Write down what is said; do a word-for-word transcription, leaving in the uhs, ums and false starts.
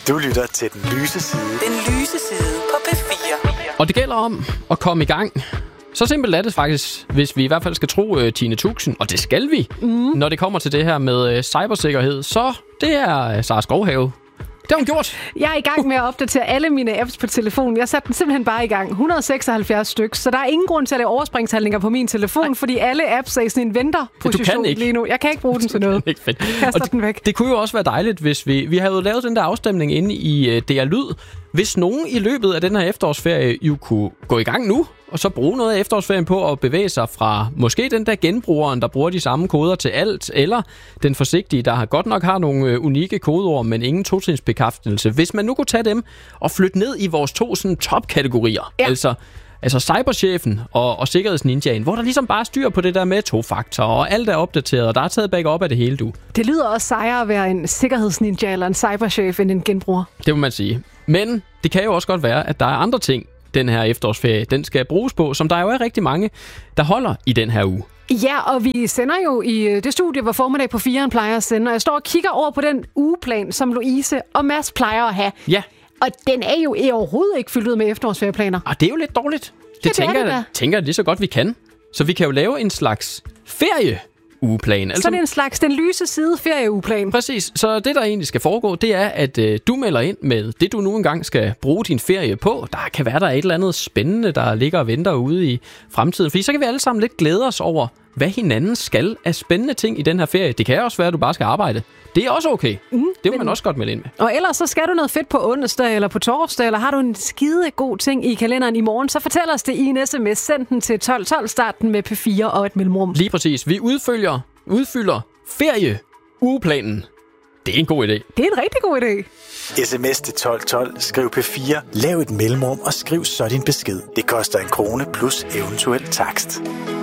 Du lytter til Den Lyse Side. Den Lyse Side på P fire. Og det gælder om at komme i gang. Så simpelt er det faktisk, hvis vi i hvert fald skal tro uh, Tine Tuxen, og det skal vi, mm. når det kommer til det her med uh, cybersikkerhed. Så det er uh, Sara Skovhave. Det har hun gjort. Jeg er i gang med at opdatere alle mine apps på telefonen. Jeg satte den simpelthen bare i gang. et hundrede og seksoghalvfjerds stykker. Så der er ingen grund til at lave overspringshandlinger på min telefon, Ej. fordi alle apps er i sådan en venterposition lige nu. Jeg kan ikke bruge den til noget. Ikke fedt. Kaster den væk. Det kunne jo også være dejligt, hvis vi... Vi havde jo lavet den der afstemning inde i uh, D R Lyd. Hvis nogen i løbet af den her efterårsferie jo kunne gå i gang nu, og så bruge noget af efterårsferien på at bevæge sig fra måske den der genbrugeren, der bruger de samme koder til alt, eller den forsigtige, der godt nok har nogle øh, unikke kodeord, men ingen totrinsbekræftelse. Hvis man nu kunne tage dem og flytte ned i vores to sådan topkategorier, ja. altså, altså cyberchefen og, og sikkerhedsninjaen, hvor der ligesom bare styr på det der med to-faktor, og alt er opdateret, og der er taget backup af det hele, du. Det lyder også sejere at være en sikkerhedsninja eller en cyberchef end en genbruger. Det må man sige. Men det kan jo også godt være, at der er andre ting, den her efterårsferie, den skal bruges på, som der jo er rigtig mange, der holder i den her uge. Ja, og vi sender jo i det studie, hvor Formiddag på firen plejer at sende, og jeg står og kigger over på den ugeplan, som Louise og Mads plejer at have. Ja. Og den er jo overhovedet ikke fyldt ud med efterårsferieplaner. Og det er jo lidt dårligt. Det, ja, det tænker, det jeg, tænker jeg lige så godt, vi kan. Så vi kan jo lave en slags ferie ugeplan. Altså, så det er en slags Den Lyse Side ferieugeplan. Præcis. Så det, der egentlig skal foregå, det er, at øh, du melder ind med det, du nu engang skal bruge din ferie på. Der kan være, der er et eller andet spændende, der ligger og venter ude i fremtiden. Fordi så kan vi alle sammen lidt glæde os over, hvad hinanden skal af spændende ting i den her ferie. Det kan også være, at du bare skal arbejde. Det er også okay. Mm, det vil man også godt melde ind med. Og ellers så skal du noget fedt på onsdag eller på torsdag, eller har du en skide god ting i kalenderen i morgen, så fortæl os det i en sms. Send den til tolv tolv, start den med P fire og et mellemrum. Lige præcis. Vi udfølger, udfylder ferie ugeplanen. Det er en god idé. Det er en rigtig god idé. Sms til tolv tolv, skriv P fire, lav et mellemrum og skriv så din besked. Det koster en krone plus eventuel takst.